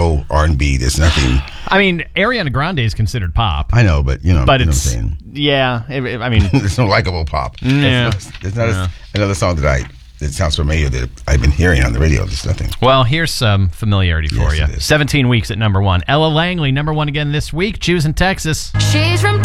typical R&B. There's nothing. I mean, Ariana Grande is considered pop. I know, but you know But what I'm it's saying. yeah. I mean, There's no likable pop. Yeah. There's not another song that sounds familiar that I've been hearing on the radio. There's nothing. well, here's some familiarity for Yes, you. it is. 17 weeks at number one. Ella Langley, number one again this week. Choosing Texas. She's from